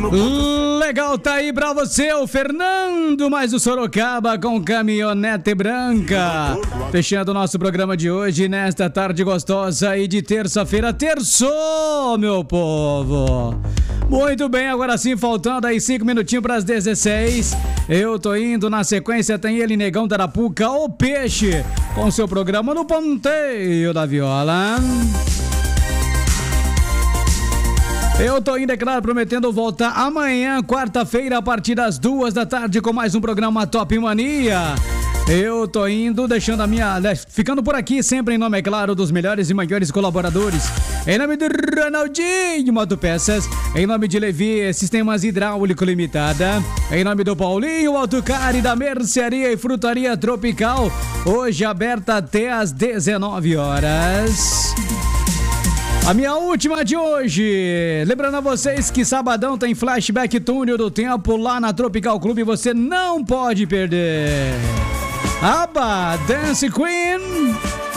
Legal, tá aí pra você o Fernando, mais o Sorocaba com caminhonete branca. Fechando o nosso programa de hoje, nesta tarde gostosa e de terça-feira, terçou, meu povo. Muito bem, agora sim, faltando aí 5 minutinhos pras 16. Eu tô indo, na sequência tem ele, Negão da Arapuca, o Peixe, com seu programa no Ponteio da Viola. Eu tô indo, é claro, prometendo voltar amanhã, quarta-feira, a partir das 2 da tarde, com mais um programa Top Mania. Eu tô indo, deixando a minha... ficando por aqui, sempre em nome, é claro, dos melhores e maiores colaboradores. Em nome de Ronaldinho Motopeças, em nome de Levi Sistemas Hidráulico Limitada, em nome do Paulinho Autocar e da Mercearia e Frutaria Tropical, hoje aberta até às 19 horas. A minha última de hoje, lembrando a vocês que sabadão tem Flashback Túnel do Tempo lá na Tropical Clube, você não pode perder. Abba, Dance Queen.